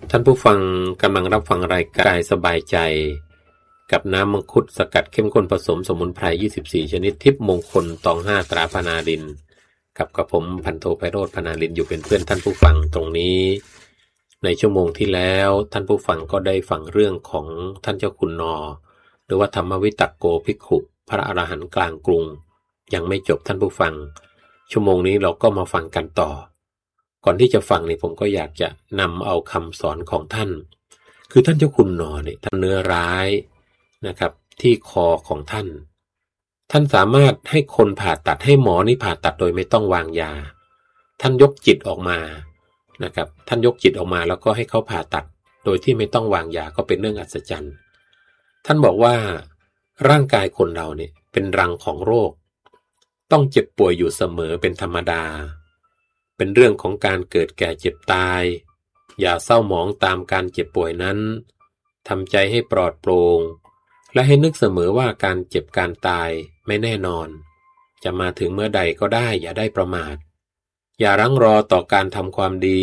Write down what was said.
ท่านผู้ฟังกำลังรับฟังรายการกายสบายใจกับน้ำมังคุดสกัดเข้มข้นผสมสมุนไพร24ชนิดทิพย์มงคลตอง5ตราพนารินกับผมพันโทไพโรจน์พนารินอยู่เป็นเพื่อนท่านผู้ฟังตรงนี้ในชั่วโมงที่แล้วท่านผู้ฟังก็ได้ฟังเรื่องของท่านเจ้าคุณนอหรือว่าธรรมวิตักโกภิกขุพระอรหันต์กลางกรุงยังไม่จบท่านผู้ฟังชั่วโมงนี้เราก็มาฟังกันต่อก่อนที่จะฟังนี่ผมก็อยากจะนำเอาคำสอนของท่านคือท่านเจ้าคุณนอเนี่ยท่านเนื้อร้ายนะครับที่คอของท่านสามารถให้คนผ่าตัดให้หมอนี่ผ่าตัดโดยไม่ต้องวางยาท่านยกจิตออกมานะครับท่านยกจิตออกมาแล้วก็ให้เขาผ่าตัดโดยที่ไม่ต้องวางยาก็เป็นเรื่องอัศจรรย์ท่านบอกว่าร่างกายคนเราเนี่ยเป็นรังของโรคต้องเจ็บป่วยอยู่เสมอเป็นธรรมดาเป็นเรื่องของการเกิดแก่เจ็บตายอย่าเศร้าหมองตามการเจ็บป่วยนั้นทำใจให้ปลอดโปร่งและให้นึกเสมอว่าการเจ็บการตายไม่แน่นอนจะมาถึงเมื่อใดก็ได้อย่าได้ประมาทอย่ารั้งรอต่อการทำความดี